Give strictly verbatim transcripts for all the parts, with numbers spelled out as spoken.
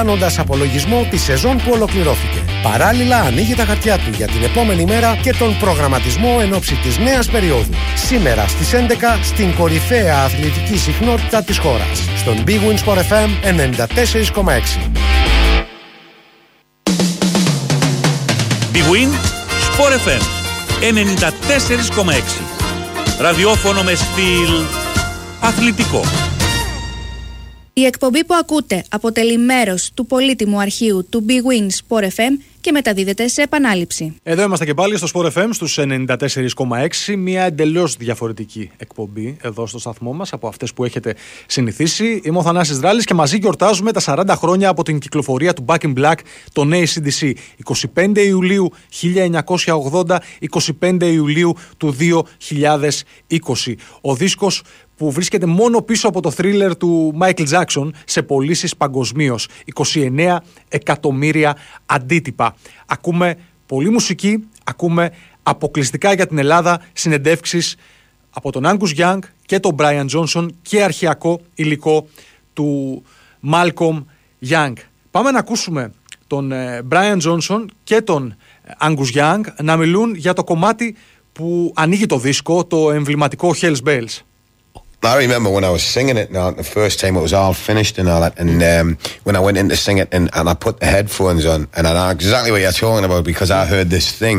κάνοντας απολογισμό τη σεζόν που ολοκληρώθηκε. Παράλληλα ανοίγει τα χαρτιά του για την επόμενη μέρα και τον προγραμματισμό εν ώψη της νέας περίοδου. Σήμερα στις έντεκα στην κορυφαία αθλητική συχνότητα της χώρας. Στον Big Win Sport εφ εμ ενενήντα τέσσερα κόμμα έξι. Big Win Sport εφ εμ ενενήντα τέσσερα κόμμα έξι. Ραδιόφωνο με στυλ αθλητικό. Η εκπομπή που ακούτε αποτελεί μέρος του πολύτιμου αρχείου του Big Win Sport εφ εμ και μεταδίδεται σε επανάληψη. Εδώ είμαστε και πάλι στο Sport εφ εμ στους ενενήντα τέσσερα κόμμα έξι, μια εντελώς διαφορετική εκπομπή εδώ στο σταθμό μας από αυτές που έχετε συνηθίσει. Είμαι ο Θανάσης Δράλης και μαζί γιορτάζουμε τα σαράντα χρόνια από την κυκλοφορία του Back in Black, τον έι σι ντι σι. εικοστή πέμπτη Ιουλίου χίλια εννιακόσια ογδόντα, εικοστή πέμπτη Ιουλίου του δύο χιλιάδες είκοσι. Ο δίσκος που βρίσκεται μόνο πίσω από το θρίλερ του Michael Jackson σε πωλήσεις παγκοσμίως. είκοσι εννέα εκατομμύρια αντίτυπα. Ακούμε πολλή μουσική, ακούμε αποκλειστικά για την Ελλάδα συνεντεύξεις από τον Angus Young και τον Brian Johnson και αρχαιακό υλικό του Malcolm Young. Πάμε να ακούσουμε τον Brian Johnson και τον Angus Young να μιλούν για το κομμάτι που ανοίγει το δίσκο, το εμβληματικό Hell's Bells. I remember when I was singing it now, the first time it was all finished and all that, and um, when I went in to sing it and, and I put the headphones on, and I know exactly what you're talking about because I heard this thing,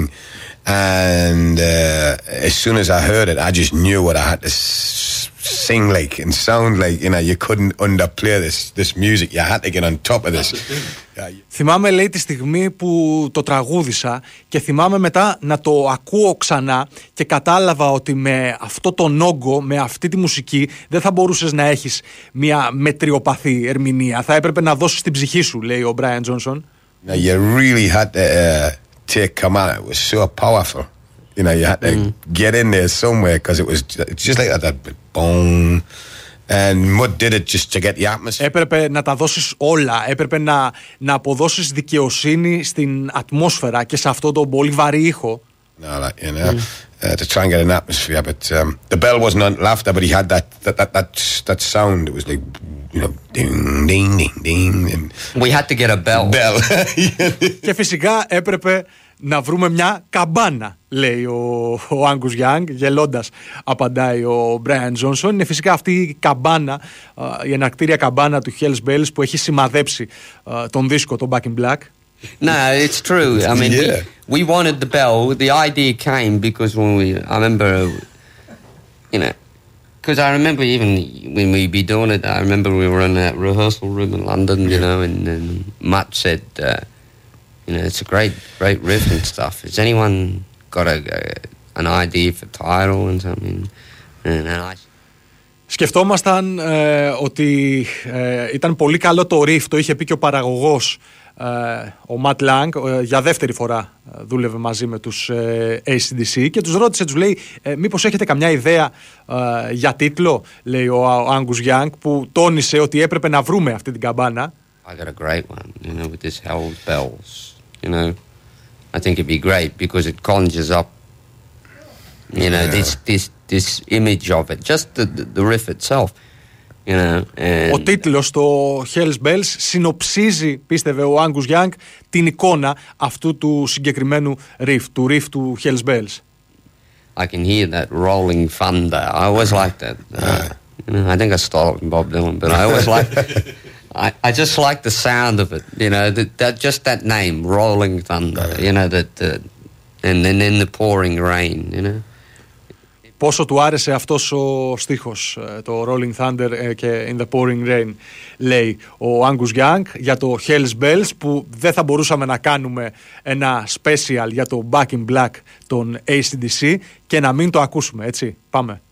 and uh, as soon as I heard it, I just knew what I had to s- sing like and sound like. You know, you couldn't underplay this this music. You had to get on top of this. Θυμάμαι, λέει, τη στιγμή που το τραγούδισα και θυμάμαι μετά να το ακούω ξανά και κατάλαβα ότι με αυτό τον όγκο, με αυτή τη μουσική δεν θα μπορούσες να έχεις μια μετριοπαθή ερμηνεία. Θα έπρεπε να δώσεις την ψυχή σου, λέει ο Brian Johnson. Now, you really had to uh, take command. It was so powerful. You know, you had to mm. get in there somewhere because it was just like that, that boom. And what did it just to get the atmosphere? Έπρεπε να τα δώσεις όλα, έπρεπε να, να αποδώσεις δικαιοσύνη στην ατμόσφαιρα και σε αυτό το πολύ βαρύ ήχο. No, that, you know, mm. uh, to try and get an atmosphere. But um, the bell wasn't on laughter, but he had that that that that, that sound. It was like, you know, ding, ding, ding, ding. And we had to get a bell. Bell. Και φυσικά έπρεπε να βρούμε μια καμπάνα, λέει ο, ο Angus Young, γελώντας απαντάει ο Brian Johnson. Είναι φυσικά αυτή η καμπάνα, η εναρκτήρια καμπάνα του Hell's Bells που έχει σημαδέψει τον δίσκο, τον Back in Black. No, it's true. I mean, yeah. we, we wanted the bell. The idea came because when we, I remember, you know, because I remember even when we be doing it, I remember we were in that rehearsal room in London, you know, and, and Matt said, uh, you know, it's a great, great riff and stuff. Has anyone got a, a an idea for title and something? And, and I... Σκεφτόμασταν ε, ότι ε, ήταν πολύ καλό το riff, το είχε πει και ο παραγωγός, ε, ο Matt Lang, ε, για δεύτερη φορά ε, δούλευε μαζί με τους ε, έι σι ντι σι και τους ρώτησε, τους λέει, ε, μήπως έχετε καμιά ιδέα ε, για τίτλο, λέει ο, ο Angus Young, που τόνισε ότι έπρεπε να βρούμε αυτή την καμπάνα. I got a great one, you know, with this Hell's Bells, you know. I think it'd be great because it conjures up, you know, yeah. this this this image of it, just the the, the riff itself, you know. And... Ο τίτλος, το Hell's Bells, συνοψίζει, πίστευε ο Angus Young, την εικόνα αυτού του συγκεκριμένου riff, του riff του Hell's Bells. I can hear that rolling thunder. I always liked that. Uh, you know, I think I stole it from Bob Dylan, but I always liked I, I just like the sound of it, you know, that, that just that name, Rolling Thunder, you know, that, uh, and then in the pouring rain, you know. Πόσο του άρεσε αυτός ο στίχος, το Rolling Thunder και In the Pouring Rain, λέει ο Angus Young για το Hell's Bells, που δεν θα μπορούσαμε να κάνουμε ένα special για το Back in Black των έι σι ντι σι και να μην το ακούσουμε, έτσι, πάμε.